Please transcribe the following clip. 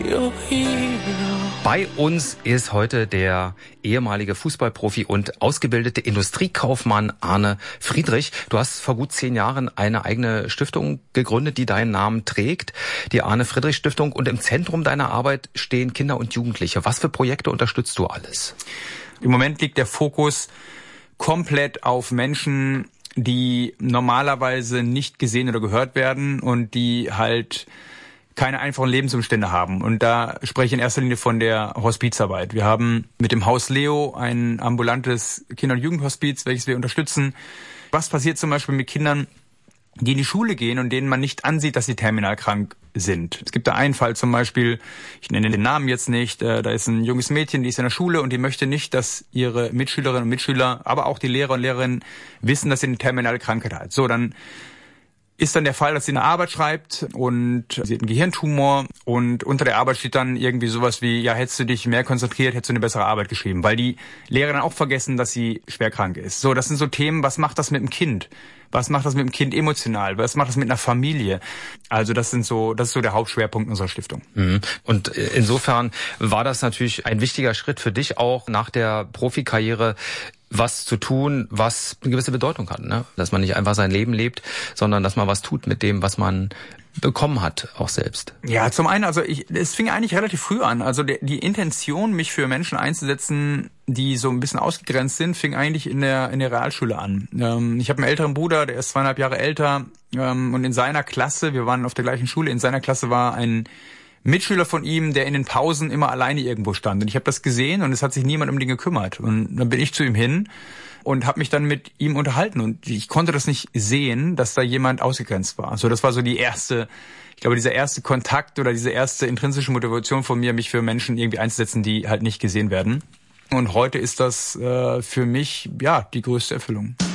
your hero. Bei uns ist heute der ehemalige Fußballprofi und ausgebildete Industriekaufmann Arne Friedrich. Du hast vor gut 10 Jahren eine eigene Stiftung gegründet, die deinen Namen trägt, die Arne Friedrich Stiftung. Und im Zentrum deiner Arbeit stehen Kinder und Jugendliche. Was für Projekte unterstützt du alles? Im Moment liegt der Fokus komplett auf Menschen, die normalerweise nicht gesehen oder gehört werden und die halt keine einfachen Lebensumstände haben. Und da spreche ich in erster Linie von der Hospizarbeit. Wir haben mit dem Haus Leo ein ambulantes Kinder- und Jugendhospiz, welches wir unterstützen. Was passiert zum Beispiel mit Kindern, die in die Schule gehen und denen man nicht ansieht, dass sie terminal krank sind? Es gibt da einen Fall zum Beispiel, ich nenne den Namen jetzt nicht, da ist ein junges Mädchen, die ist in der Schule und die möchte nicht, dass ihre Mitschülerinnen und Mitschüler, aber auch die Lehrer und Lehrerinnen wissen, dass sie eine terminale Krankheit hat. So, dann ist dann der Fall, dass sie eine Arbeit schreibt und sie hat einen Gehirntumor und unter der Arbeit steht dann irgendwie sowas wie, ja, hättest du dich mehr konzentriert, hättest du eine bessere Arbeit geschrieben, weil die Lehrer dann auch vergessen, dass sie schwer krank ist. So, das sind so Themen, was macht das mit dem Kind? Was macht das mit dem Kind emotional? Was macht das mit einer Familie? Also das ist so der Hauptschwerpunkt unserer Stiftung. Und insofern war das natürlich ein wichtiger Schritt für dich auch nach der Profikarriere, was zu tun, was eine gewisse Bedeutung hat, ne? Dass man nicht einfach sein Leben lebt, sondern dass man was tut mit dem, was man bekommen hat, auch selbst. Ja, zum einen, es fing eigentlich relativ früh an. Also die Intention, mich für Menschen einzusetzen, die so ein bisschen ausgegrenzt sind, fing eigentlich in der Realschule an. Ich habe einen älteren Bruder, der ist 2,5 Jahre älter, und in seiner Klasse, wir waren auf der gleichen Schule, in seiner Klasse war ein Mitschüler von ihm, der in den Pausen immer alleine irgendwo stand. Und ich habe das gesehen und es hat sich niemand um den gekümmert. Und dann bin ich zu ihm hin und habe mich dann mit ihm unterhalten. Und ich konnte das nicht sehen, dass da jemand ausgegrenzt war. Also das war so dieser erste Kontakt oder diese erste intrinsische Motivation von mir, mich für Menschen irgendwie einzusetzen, die halt nicht gesehen werden. Und heute ist das für mich, ja, die größte Erfüllung.